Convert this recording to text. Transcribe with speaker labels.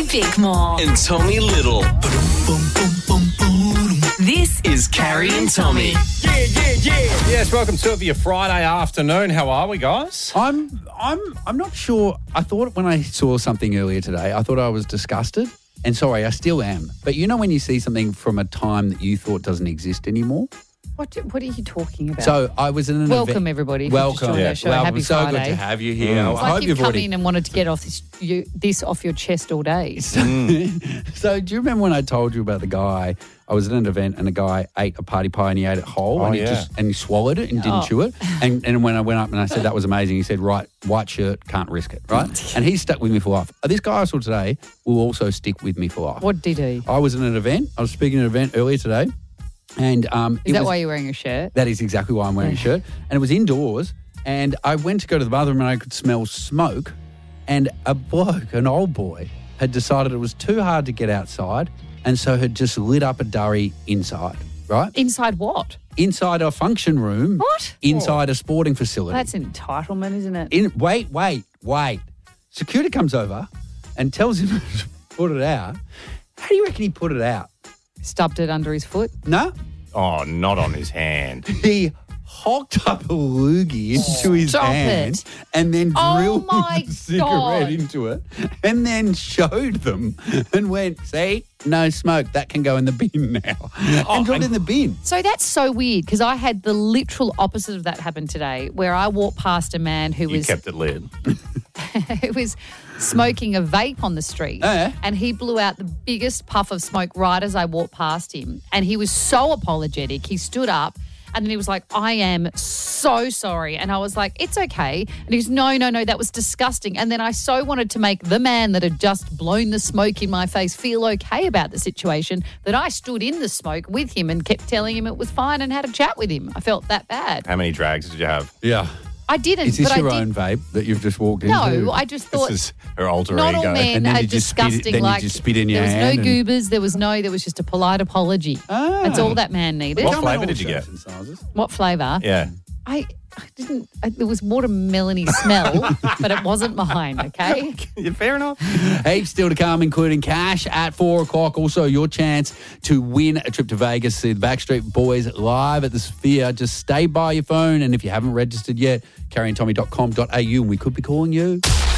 Speaker 1: Bickmore.
Speaker 2: And Tommy Little. This is Carrie and Tommy.
Speaker 3: Yes, welcome to it for your Friday afternoon. How are we, guys?
Speaker 4: I'm not sure. I thought when I saw something earlier today, I thought I was disgusted. And sorry, I still am. But you know when you see something from a time that you thought doesn't exist anymore?
Speaker 5: What are you talking about?
Speaker 4: So I was in an event.
Speaker 5: Welcome, everybody. if you've
Speaker 4: Welcome.
Speaker 5: just joined our show.
Speaker 4: Well,
Speaker 5: Happy
Speaker 4: so
Speaker 5: Friday.
Speaker 4: good to have you here.
Speaker 3: Mm.
Speaker 5: It's
Speaker 4: I
Speaker 5: like
Speaker 4: hope
Speaker 5: you've
Speaker 4: you've
Speaker 5: come
Speaker 4: already...
Speaker 5: in and wanted to get off this off your chest all day.
Speaker 4: So do you remember when I told you about the guy? I was at an event and a guy ate a party pie and he ate it whole and he swallowed it and didn't chew it. And when I went up and I said that was amazing, he said, right, white shirt, can't risk it, right? And he's stuck with me for life. This guy I saw today will also stick with me for life.
Speaker 5: What did he?
Speaker 4: I was at an event. I was speaking at an event earlier today. And
Speaker 5: Is that why you're wearing a shirt?
Speaker 4: That is exactly why I'm wearing a shirt. And it was indoors. And I went to go to the bathroom and I could smell smoke. And a bloke, an old boy, had decided it was too hard to get outside and so had just lit up a durry inside, right?
Speaker 5: Inside what?
Speaker 4: Inside a function room.
Speaker 5: What?
Speaker 4: Inside a sporting facility.
Speaker 5: That's entitlement, isn't it?
Speaker 4: Wait. Security comes over and tells him to put it out. How do you reckon he put it out?
Speaker 5: Stubbed it under his foot.
Speaker 4: No.
Speaker 3: Oh, not on his hand.
Speaker 4: He hocked up a loogie into his
Speaker 5: Stop
Speaker 4: hand
Speaker 5: it.
Speaker 4: and then drilled
Speaker 5: my
Speaker 4: the cigarette
Speaker 5: God.
Speaker 4: into it and then showed them and went, see, no smoke, that can go in the bin now. And got it in the bin.
Speaker 5: So that's so weird because I had the literal opposite of that happen today where I walked past a man who
Speaker 3: You kept it lit.
Speaker 5: who was smoking a vape on the street and he blew out the biggest puff of smoke right as I walked past him. And he was so apologetic. He stood up and then he was like, I am so sorry. And I was like, it's okay. And he goes, no, that was disgusting. And then I so wanted to make the man that had just blown the smoke in my face feel okay about the situation that I stood in the smoke with him and kept telling him it was fine and had a chat with him. I felt that bad.
Speaker 3: How many drags did you have?
Speaker 4: Yeah.
Speaker 5: I didn't.
Speaker 4: Is this
Speaker 5: but
Speaker 4: your
Speaker 5: I
Speaker 4: own vape that you've just walked into?
Speaker 5: No, I just thought
Speaker 3: This is her alter
Speaker 5: not
Speaker 3: ego.
Speaker 5: all men
Speaker 4: And then
Speaker 5: are
Speaker 4: you just spit it-
Speaker 5: disgusting.
Speaker 4: then you
Speaker 5: like
Speaker 4: just spit in your
Speaker 5: there was
Speaker 4: hand
Speaker 5: no
Speaker 4: and-
Speaker 5: goobers. There was just a polite apology. That's all that man needed.
Speaker 3: What
Speaker 4: Come in
Speaker 3: flavour
Speaker 4: all
Speaker 3: did you
Speaker 4: shapes
Speaker 3: get?
Speaker 4: and sizes.
Speaker 5: What flavour?
Speaker 3: Yeah.
Speaker 5: I didn't. There was watermelon-y smell, but it wasn't mine. Okay.
Speaker 3: Yeah, fair enough.
Speaker 4: Heaps still to come, including cash at 4 o'clock. Also, your chance to win a trip to Vegas, see the Backstreet Boys live at the Sphere. Just stay by your phone, and if you haven't registered yet, carrieandtommy.com.au, and we could be calling you.